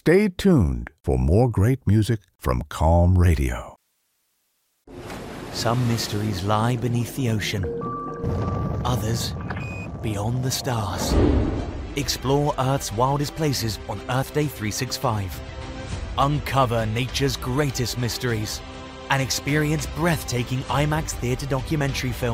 Stay tuned for more great music from Calm Radio. Some mysteries lie beneath the ocean. Others beyond the stars. Explore Earth's wildest places on Earth Day 365. Uncover nature's greatest mysteries and experience breathtaking IMAX theatre documentary films.